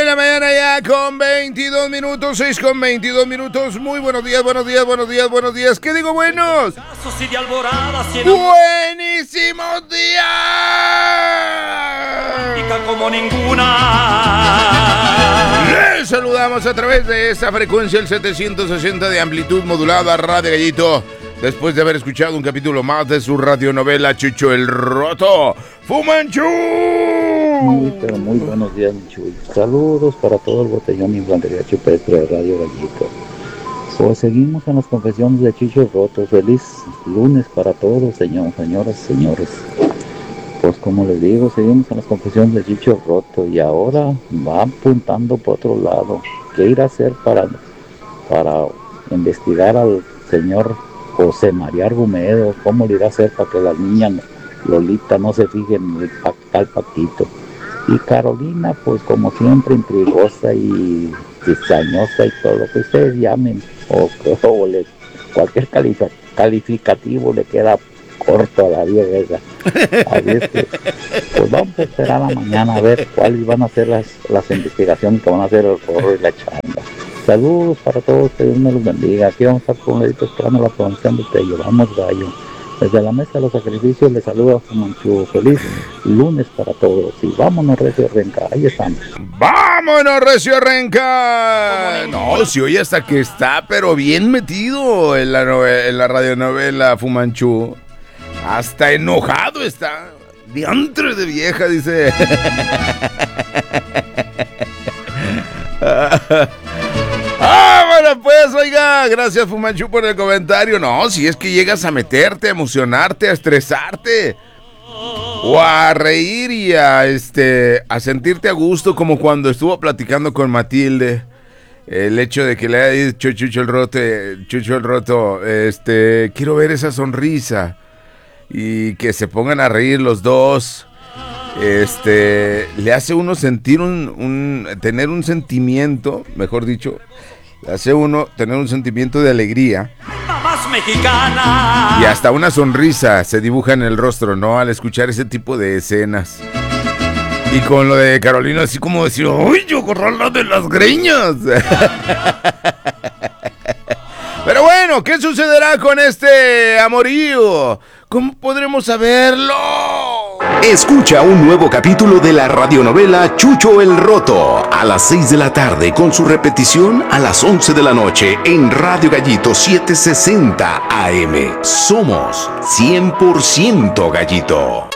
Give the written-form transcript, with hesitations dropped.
de la mañana ya con 22 minutos, 6 con 22 minutos. Muy buenos días, buenos días, buenos días, buenos días. ¿Qué digo buenos? ¡Buenísimos días! Como ninguna. Les saludamos a través de esta frecuencia, el 760 de amplitud modulada, Radio Gallito. Después de haber escuchado un capítulo más de su radionovela Chucho el Roto, Fumanchu. Pero muy buenos días, mi Chuy. Saludos para todo el botellón de infantería chupestre de Radio Gallito. Pues seguimos en las confesiones de Chucho el Roto. Feliz lunes para todos, señoras, señores. Pues como les digo, seguimos en las confesiones de Chucho el Roto y ahora va apuntando por otro lado. ¿Qué ir a hacer para investigar al señor José María Argumedo? ¿Cómo le irá a hacer para que la niña Lolita no se fije en el tal Paquito? Y Carolina, pues como siempre, intrigosa y cizañosa y todo lo que ustedes llamen, cualquier calificativo le queda corto a la vieja esa. Así es que, pues vamos a esperar a mañana a ver cuáles van a ser las investigaciones que van a hacer el Rorro y la Changa. Saludos para todos, que Dios me los bendiga. Aquí vamos a estar con Ledito esperando la promoción de Tello. Vamos, gallo. Desde la mesa de los sacrificios les saluda a Fumanchu. Feliz lunes para todos. Y vámonos, Recio Renca. Ahí estamos. ¡Vámonos, Recio Renca! No, si hoy hasta que está, pero bien metido en la radionovela Fumanchu. Hasta enojado está. Diantre de vieja, dice. Bueno, pues, oiga, gracias Fumanchu por el comentario. No, si es que llegas a meterte, a emocionarte, a estresarte o a reír y a sentirte a gusto, como cuando estuvo platicando con Matilde. El hecho de que le haya dicho Chucho el Roto, quiero ver esa sonrisa y que se pongan a reír los dos. Le hace uno sentir tener un sentimiento, mejor dicho, le hace uno tener un sentimiento de alegría. Mamás mexicana. Y hasta una sonrisa se dibuja en el rostro, ¿no? Al escuchar ese tipo de escenas. Y con lo de Carolina, así como decir, ¡ay, yo corralo de las greñas! Pero bueno, ¿qué sucederá con este amorío? ¿Cómo podremos saberlo? Escucha un nuevo capítulo de la radionovela Chucho el Roto a las 6 de la tarde con su repetición a las 11 de la noche en Radio Gallito 760 AM. Somos 100% Gallito.